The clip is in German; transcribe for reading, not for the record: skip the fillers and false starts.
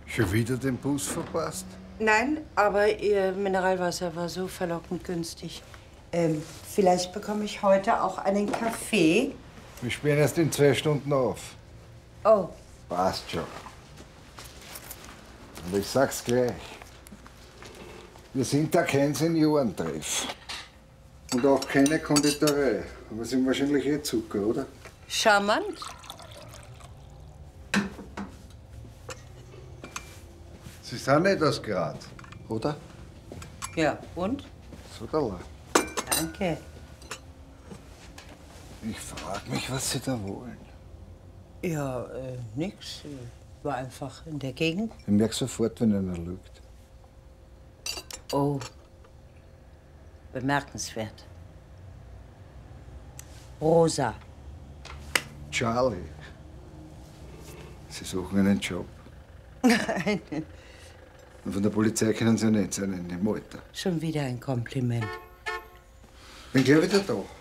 Schon wieder den Bus verpasst? Nein, aber Ihr Mineralwasser war so verlockend günstig. Vielleicht bekomme ich heute auch einen Kaffee. Wir sperren erst in 2 Stunden auf. Oh. Passt schon. Und ich sag's gleich. Wir sind da kein Seniorentreff. Und auch keine Konditorei. Aber sind wahrscheinlich eh Zucker, oder? Charmant. Sie sind nicht aus Graz, oder? Ja, und? Soderla. Danke. Ich frag mich, was Sie da wollen. Ja, nix. War einfach in der Gegend. Ich merk sofort, wenn einer lügt. Oh. Bemerkenswert. Rosa. Charlie. Sie suchen einen Job. Nein. Und von der Polizei können Sie ja nicht sein in dem Alter. Schon wieder ein Kompliment. Bin gleich wieder da.